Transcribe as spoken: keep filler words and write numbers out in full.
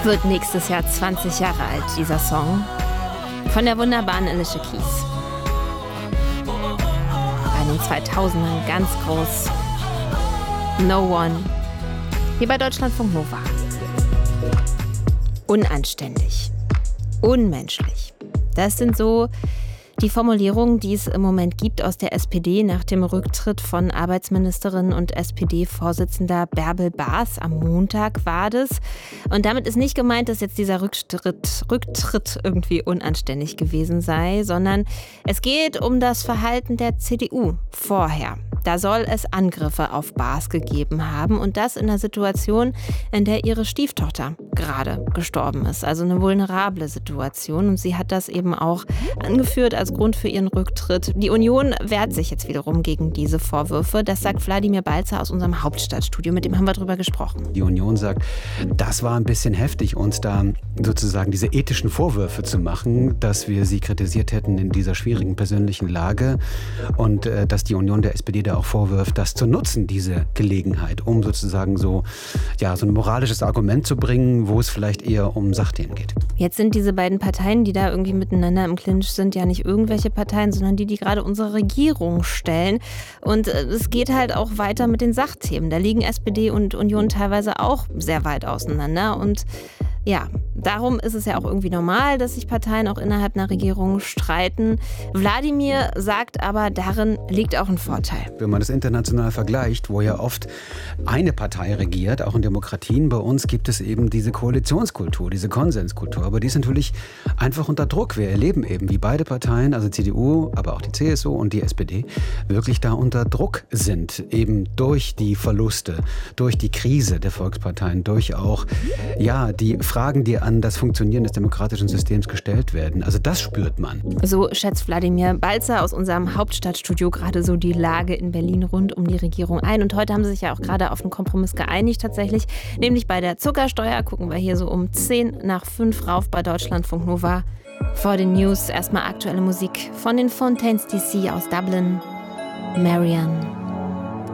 Wird nächstes Jahr zwanzig Jahre alt, dieser Song. Von der wunderbaren Alicia Keys. War in den zweitausendern ganz groß. No One. Hier bei Deutschlandfunk Nova. Unanständig. Unmenschlich. Das sind so die Formulierungen, die es im Moment gibt aus der S P D nach dem Rücktritt von Arbeitsministerin und S P D-Vorsitzender Bärbel Baas. Am Montag war das. Und damit ist nicht gemeint, dass jetzt dieser Rücktritt, Rücktritt irgendwie unanständig gewesen sei, sondern es geht um das Verhalten der C D U vorher. Da soll es Angriffe auf Baas gegeben haben und das in einer Situation, in der ihre Stieftochter gerade gestorben ist. Also eine vulnerable Situation und sie hat das eben auch angeführt als Grund für ihren Rücktritt. Die Union wehrt sich jetzt wiederum gegen diese Vorwürfe. Das sagt Wladimir Balzer aus unserem Hauptstadtstudio. Mit dem haben wir drüber gesprochen. Die Union sagt, das war ein bisschen heftig, uns da sozusagen diese ethischen Vorwürfe zu machen, dass wir sie kritisiert hätten in dieser schwierigen persönlichen Lage und äh, dass die Union der S P D da auch vorwirft, das zu nutzen, diese Gelegenheit, um sozusagen so, ja, so ein moralisches Argument zu bringen, wo es vielleicht eher um Sachthemen geht. Jetzt sind diese beiden Parteien, die da irgendwie miteinander im Clinch sind, ja nicht irgendwelche Parteien, sondern die, die gerade unsere Regierung stellen. Und es geht halt auch weiter mit den Sachthemen. Da liegen S P D und Union teilweise auch sehr weit auseinander. Und ja, darum ist es ja auch irgendwie normal, dass sich Parteien auch innerhalb einer Regierung streiten. Wladimir sagt aber, darin liegt auch ein Vorteil. Wenn man das international vergleicht, wo ja oft eine Partei regiert, auch in Demokratien, bei uns gibt es eben diese Koalitionskultur, diese Konsenskultur. Aber die ist natürlich einfach unter Druck. Wir erleben eben, wie beide Parteien, also C D U, aber auch die C S U und die S P D, wirklich da unter Druck sind. Eben durch die Verluste, durch die Krise der Volksparteien, durch auch, ja, die Fragen, die an das Funktionieren des demokratischen Systems gestellt werden. Also das spürt man. So schätzt Wladimir Balzer aus unserem Hauptstadtstudio gerade so die Lage in Berlin rund um die Regierung ein. Und heute haben sie sich ja auch gerade auf einen Kompromiss geeinigt tatsächlich. Nämlich bei der Zuckersteuer gucken wir hier so um zehn nach fünf rauf bei Deutschlandfunk Nova. Vor den News erstmal aktuelle Musik von den Fontaines D C aus Dublin. Marianne.